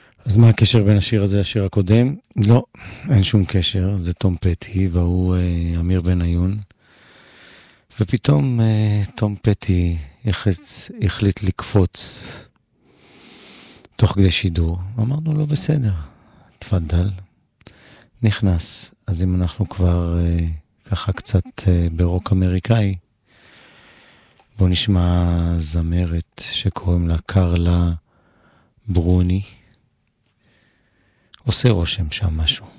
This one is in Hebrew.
אז מה הקשר בין השיר הזה לשיר הקודם? לא, אין שום קשר, זה תום פטי והוא אמיר בניון. ופתאום תום פטי החליט לקפוץ תוך כדי שידור. אמרנו לו בסדר, תפדל. נכנס. אז אם אנחנו כבר ככה קצת ברוק אמריקאי, בוא נשמע זמרת שקוראים לה קרלה ברוני. עושה רושם שם משהו.